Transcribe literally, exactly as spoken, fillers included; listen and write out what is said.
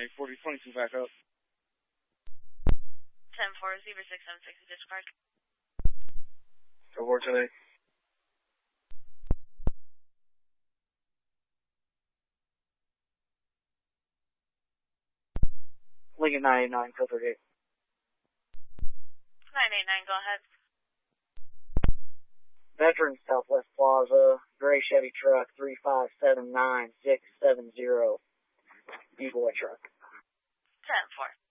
eight forty, twenty-two back up. ten four, receiver six seven six, discard. Go four ten eight. Lincoln nine eight nine, code thirty-eight. nine eight nine, go ahead. Veteran Southwest Plaza, gray Chevy truck, three five seven nine six seven zero. D-boy truck. ten four.